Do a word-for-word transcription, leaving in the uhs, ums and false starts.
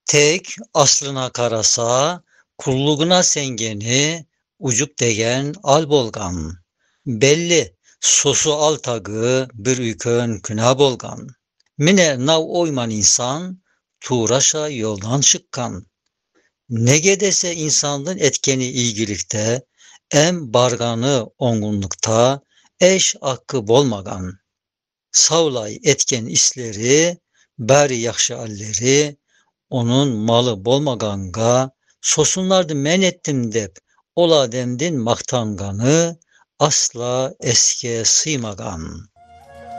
Tek aslına karasa, kulluğuna sengeni, ucuk degen al bolgan. Belli, sosu al tagı, bir ükön küna bolgan. Mine nav oyman insan, tuğraşa yoldan çıkkan. Ne gedese insanlığın etkeni ilgilikte, em barganı ongunlukta, eş hakkı bolmagan. Savlay etken isleri, bari yakşı alleri, onun malı bolmaganga, sosunlardı men ettim dep, ola demdin maktanganı, asla eske sıymagan.